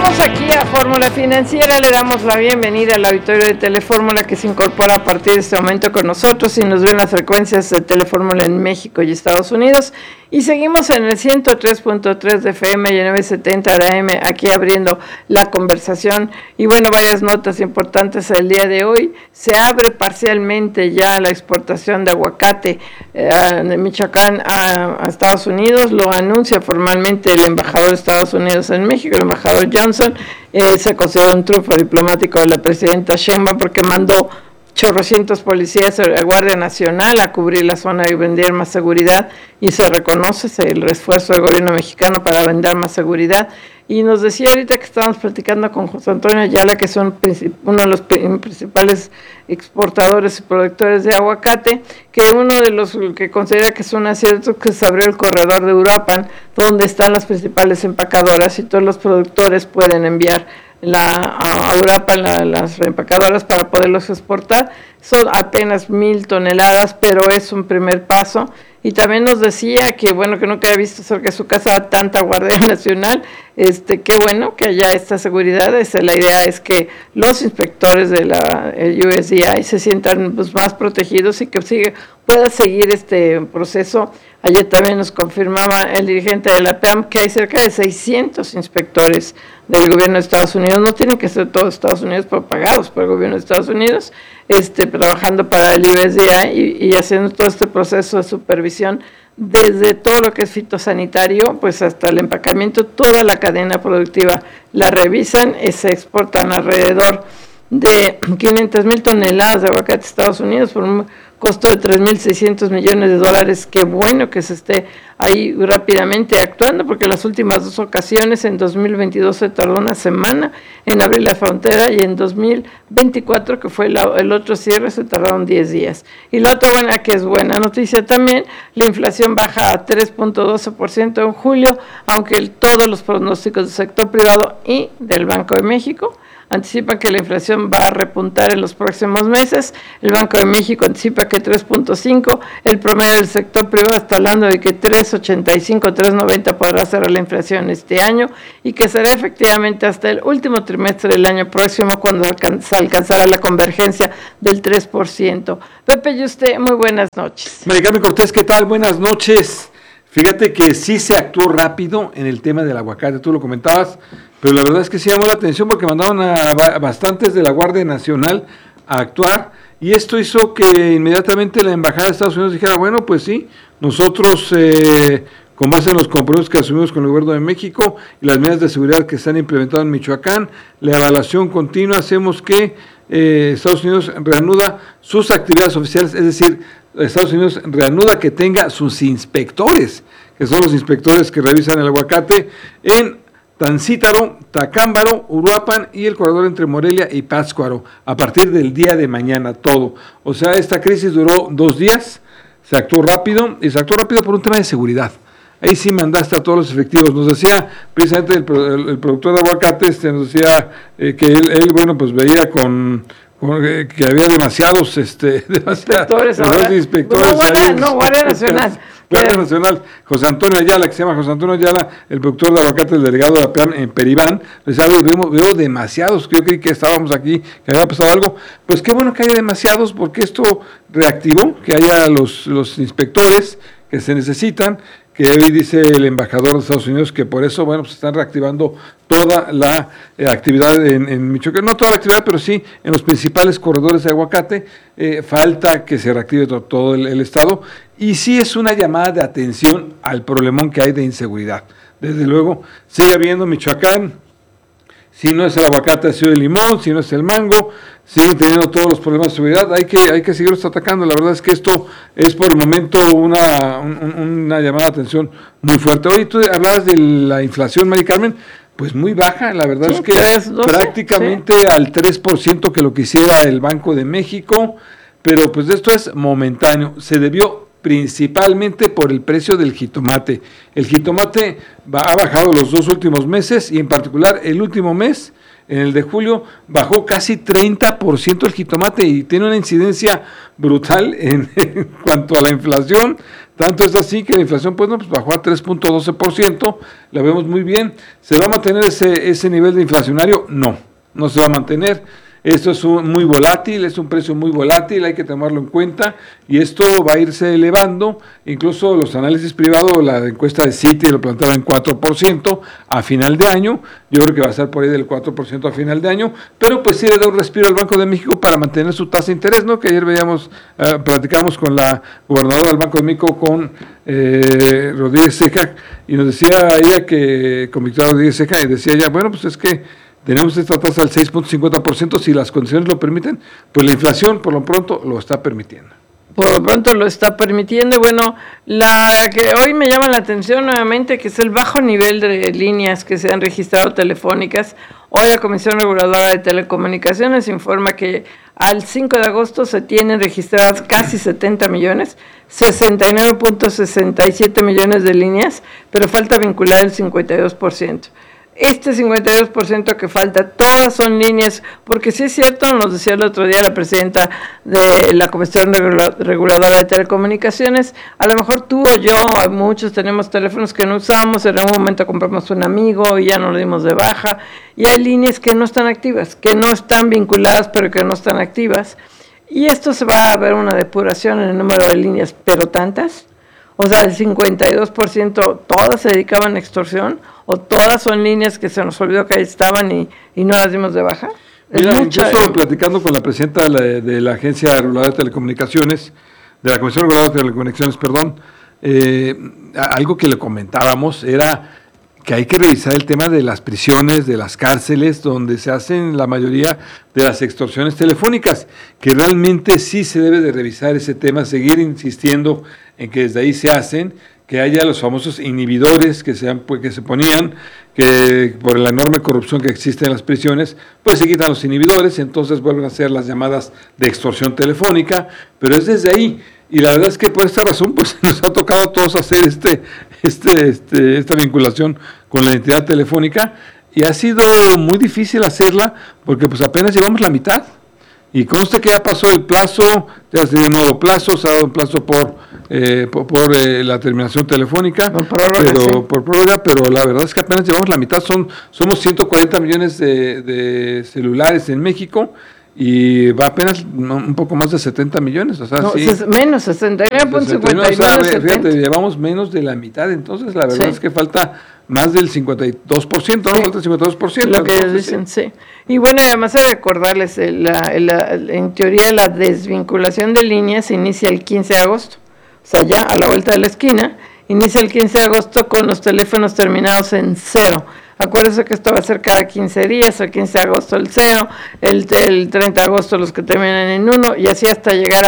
Regresamos aquí a Fórmula Financiera. Le damos la bienvenida al auditorio de Telefórmula que se incorpora a partir de este momento con nosotros y nos ven las frecuencias de Telefórmula en México y Estados Unidos. Y seguimos en el 103.3 de FM y 970 de AM aquí abriendo la conversación. Y bueno, varias notas importantes el día de hoy. Se abre parcialmente ya la exportación de aguacate de Michoacán a Estados Unidos. Lo anuncia formalmente el embajador de Estados Unidos en México, el embajador Johnson. Se considera un triunfo diplomático de la presidenta Sheinbaum porque mandó chorrocientos policías de la Guardia Nacional a cubrir la zona y vender más seguridad, y se reconoce el esfuerzo del gobierno mexicano para vender más seguridad. Y nos decía ahorita que estábamos platicando con José Antonio Ayala, que son uno de los principales exportadores y productores de aguacate, que uno de los que considera que es un acierto es que se abrió el corredor de Uruapan, donde están las principales empacadoras y todos los productores pueden enviar a Uruapan las empacadoras para poderlos exportar. Son apenas 1,000 toneladas, pero es un primer paso. Y también nos decía que bueno, que nunca había visto cerca de su casa tanta Guardia Nacional. Qué bueno que haya esta seguridad. La idea es que los inspectores de la USDA se sientan más protegidos y que pueda seguir este proceso. Ayer también nos confirmaba el dirigente de la PAM que hay cerca de 600 inspectores del gobierno de Estados Unidos. No tienen que ser todos Estados Unidos, pero pagados por el gobierno de Estados Unidos, trabajando para el USDA y haciendo todo este proceso de supervisión, desde todo lo que es fitosanitario, pues hasta el empacamiento, toda la cadena productiva la revisan y se exportan alrededor de 500,000 toneladas de aguacate a Estados Unidos por un costo de $3,600 millones. Qué bueno que se esté ahí rápidamente actuando, porque las últimas dos ocasiones, en 2022 se tardó una semana en abrir la frontera, y en 2024, que fue el otro cierre, se tardaron 10 días. Y la otra buena, que es buena noticia también, la inflación baja a 3.12% en julio, aunque todos los pronósticos del sector privado y del Banco de México anticipan que la inflación va a repuntar en los próximos meses. El Banco de México anticipa que 3.5, el promedio del sector privado está hablando de que 3.85, 3.90 podrá ser la inflación este año, y que será efectivamente hasta el último trimestre del año próximo cuando se alcanzará la convergencia del 3%. Pepe y usted, muy buenas noches. María Carmen Cortés, ¿qué tal? Buenas noches. Fíjate que sí se actuó rápido en el tema del aguacate, tú lo comentabas, pero la verdad es que sí llamó la atención porque mandaron a bastantes de la Guardia Nacional a actuar, y esto hizo que inmediatamente la Embajada de Estados Unidos dijera, bueno, pues sí, nosotros con base en los compromisos que asumimos con el gobierno de México y las medidas de seguridad que se han implementado en Michoacán, la evaluación continua, hacemos que Estados Unidos reanuda sus actividades oficiales, es decir, Estados Unidos reanuda que tenga sus inspectores, que son los inspectores que revisan el aguacate en Tancítaro, Tacámbaro, Uruapan y el corredor entre Morelia y Pátzcuaro, a partir del día de mañana todo. O sea, esta crisis duró 2 días, se actuó rápido, y se actuó rápido por un tema de seguridad. Ahí sí mandaste a todos los efectivos. Nos decía precisamente el productor de aguacate, nos decía que él, bueno, pues veía que había demasiados inspectores Guardia Nacional. Guardia Nacional, José Antonio Ayala, que se llama José Antonio Ayala, el productor de aguacate, el delegado de la PAN en Peribán, decía, veo demasiados, que yo creí que estábamos aquí, que había pasado algo. Pues qué bueno que haya demasiados, porque esto reactivó que haya los inspectores que se necesitan, que hoy dice el embajador de Estados Unidos que por eso, bueno, pues están reactivando toda la actividad en Michoacán, no toda la actividad, pero sí en los principales corredores de aguacate. Falta que se reactive todo el estado, y sí es una llamada de atención al problemón que hay de inseguridad. Desde luego, sigue habiendo Michoacán, si no es el aguacate, ha sido el limón, si no es el mango, siguen teniendo todos los problemas de seguridad, hay que seguirlos atacando. La verdad es que esto es por el momento una llamada de atención muy fuerte. Hoy tú hablabas de la inflación, María Carmen, pues muy baja, la verdad es que prácticamente al 3% que lo que hiciera el Banco de México, pero pues esto es momentáneo, se debió principalmente por el precio del jitomate. El jitomate ha bajado los 2 últimos meses, y en particular el último mes, en el de julio, bajó casi 30% el jitomate, y tiene una incidencia brutal en cuanto a la inflación. Tanto es así que la inflación pues bajó a 3.12%, la vemos muy bien. ¿Se va a mantener ese nivel de inflacionario? No se va a mantener. Esto es muy volátil, es un precio muy volátil, hay que tomarlo en cuenta y esto va a irse elevando. Incluso los análisis privados, la encuesta de Citi lo planteaba en 4% a final de año. Yo creo que va a estar por ahí del 4% a final de año, pero pues sí le da un respiro al Banco de México para mantener su tasa de interés, ¿no? Que ayer platicamos con la gobernadora del Banco de México, con Rodríguez Ceja, y nos decía ella con Victoria Rodríguez Ceja, y decía ella, bueno, pues es que tenemos esta tasa del 6.50%, si las condiciones lo permiten, pues la inflación por lo pronto lo está permitiendo. Por lo pronto lo está permitiendo. Bueno, la que hoy me llama la atención nuevamente, que es el bajo nivel de líneas que se han registrado telefónicas. Hoy la Comisión Reguladora de Telecomunicaciones informa que al 5 de agosto se tienen registradas casi 70 millones, 69.67 millones de líneas, pero falta vincular el 52%. Este 52% que falta, todas son líneas, porque sí es cierto, nos decía el otro día la presidenta de la Comisión Reguladora de Telecomunicaciones, a lo mejor tú o yo, muchos tenemos teléfonos que no usamos, en algún momento compramos un amigo y ya nos lo dimos de baja, y hay líneas que no están activas, que no están vinculadas, pero que no están activas, y esto se va a ver una depuración en el número de líneas, pero tantas. O sea, el 52% todas se dedicaban a extorsión, o todas son líneas que se nos olvidó que ahí estaban y no las dimos de baja. Mira, incluso platicando con la presidenta de la Agencia Reguladora de Telecomunicaciones, de la Comisión Reguladora de Telecomunicaciones, algo que le comentábamos era que hay que revisar el tema de las prisiones, de las cárceles, donde se hacen la mayoría de las extorsiones telefónicas, que realmente sí se debe de revisar ese tema, seguir insistiendo en que desde ahí se hacen, que haya los famosos inhibidores que se ponían, que por la enorme corrupción que existe en las prisiones, pues se quitan los inhibidores, entonces vuelven a hacer las llamadas de extorsión telefónica, pero es desde ahí. Y la verdad es que por esta razón pues nos ha tocado a todos hacer esta vinculación con la entidad telefónica, y ha sido muy difícil hacerla porque pues apenas llevamos la mitad. Y conste que ya pasó el plazo, ya se dio un nuevo plazo, se ha dado un plazo por la terminación telefónica, por prórroga, pero la verdad es que apenas llevamos la mitad. Somos 140 millones de celulares en México, y va apenas un poco más de 70 millones, o sea, no, sí. Menos, 69.59. O sea, fíjate, llevamos menos de la mitad, entonces la verdad es que falta más del 52%, ¿no? Falta el 52%. Lo que ellos dicen, sí. Y bueno, además de recordarles, en teoría la desvinculación de líneas se inicia el 15 de agosto, o sea, ya a la vuelta de la esquina, inicia el 15 de agosto con los teléfonos terminados en 0. Acuérdense que esto va a ser cada 15 días, el 15 de agosto el 0, el 30 de agosto los que terminan en 1, y así hasta llegar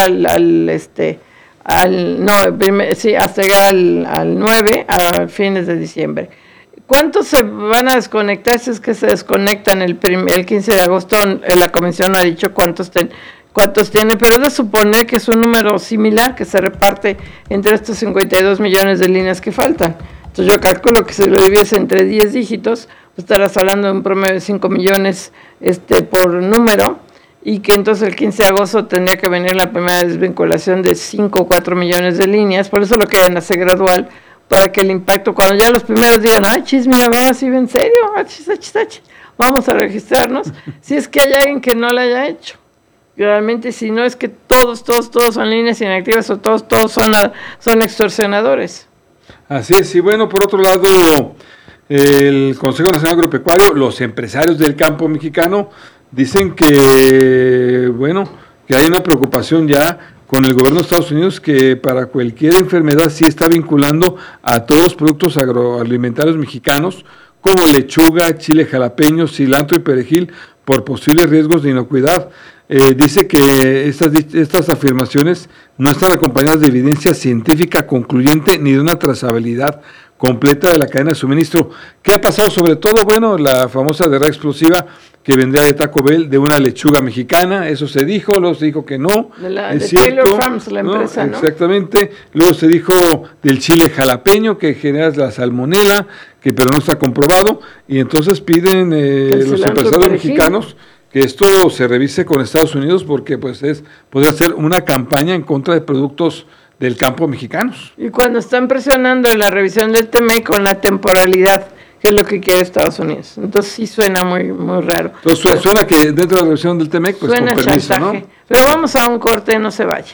hasta llegar al 9, a fines de diciembre. ¿Cuántos se van a desconectar? Si es que se desconectan el 15 de agosto, la comisión no ha dicho cuántos tiene, pero es de suponer que es un número similar que se reparte entre estos 52 millones de líneas que faltan. Entonces yo calculo que si lo divides entre 10 dígitos, pues estarás hablando de un promedio de 5 millones por número, y que entonces el 15 de agosto tendría que venir la primera desvinculación de 5 o 4 millones de líneas. Por eso lo quieren hacer gradual, para que el impacto, cuando ya los primeros digan, ay, mira, va así en serio, vamos a registrarnos, si es que hay alguien que no lo haya hecho. Realmente, si no es que todos son líneas inactivas, o todos son extorsionadores. Así es. Y bueno, por otro lado, el Consejo Nacional Agropecuario, los empresarios del campo mexicano dicen que hay una preocupación ya con el gobierno de Estados Unidos, que para cualquier enfermedad sí está vinculando a todos los productos agroalimentarios mexicanos, como lechuga, chile jalapeño, cilantro y perejil, por posibles riesgos de inocuidad. Dice que estas afirmaciones no están acompañadas de evidencia científica concluyente ni de una trazabilidad completa de la cadena de suministro. ¿Qué ha pasado? Sobre todo, la famosa derrama explosiva que vendría de Taco Bell, de una lechuga mexicana, eso se dijo, luego se dijo que no, es cierto, Taylor Farms, la empresa, ¿no? Exactamente, luego se dijo del chile jalapeño, que genera la salmonela, pero no está comprobado, y entonces piden los empresarios mexicanos que esto se revise con Estados Unidos, porque podría ser una campaña en contra de productos del campo mexicanos. Y cuando están presionando en la revisión del TEMEC con la temporalidad, que es lo que quiere Estados Unidos. Entonces sí suena muy, muy raro. Entonces suena que dentro de la revisión del TEMEC, pues suena con permiso, chantaje, ¿no? Pero vamos a un corte, no se vaya.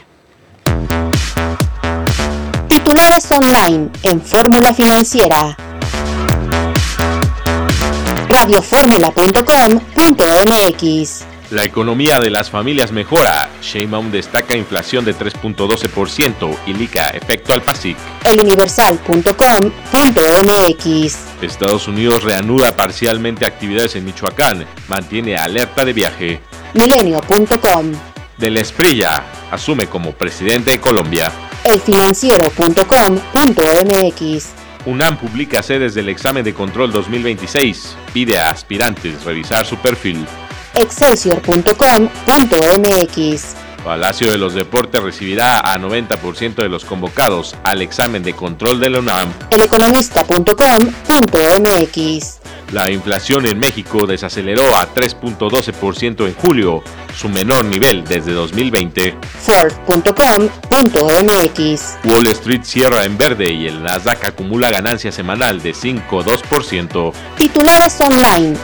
Titulares online en Fórmula Financiera. radioformula.com.mx. La economía de las familias mejora. Sheinbaum destaca inflación de 3.12% y liga efecto al PASIC. eluniversal.com.mx. Estados Unidos reanuda parcialmente actividades en Michoacán. Mantiene alerta de viaje. Milenio.com. Del Espriella asume como presidente de Colombia. elfinanciero.com.mx. UNAM publica sedes del examen de control 2026. Pide a aspirantes revisar su perfil. excelsior.com.mx. Palacio de los Deportes recibirá a 90% de los convocados al examen de control de la UNAM. eleconomista.com.mx. La inflación en México desaceleró a 3.12% en julio, su menor nivel desde 2020. Forbes.com.mx. Wall Street cierra en verde y el Nasdaq acumula ganancia semanal de 5,2%. Titulares online